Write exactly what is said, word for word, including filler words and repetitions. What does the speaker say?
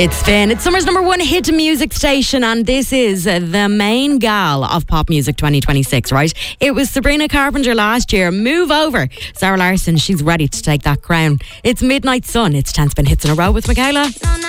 It's Finn. It's summer's number one hit music station, and this is uh, the main gal of pop music twenty twenty-six, right? It was Sabrina Carpenter last year. Move over. Sarah Larson, she's ready to take that crown. It's Midnight Sun. It's ten spin hits in a row with Michaela.